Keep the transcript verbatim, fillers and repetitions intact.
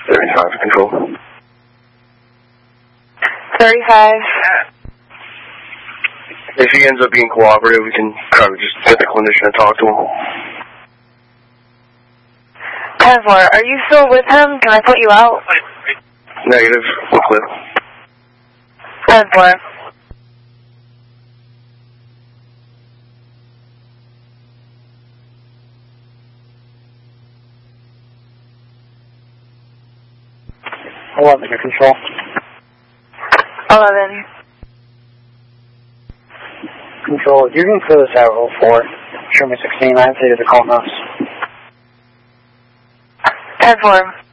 thirty-five to control. thirty-five. If he ends up being cooperative, we can try to just get the clinician and talk to him. ten four, are you still with him? Can I put you out? Negative. We're clear. ten four. eleven to control. eleven. Control, you can clear this out, oh four. Show me sixteen, I have to call us. ten four.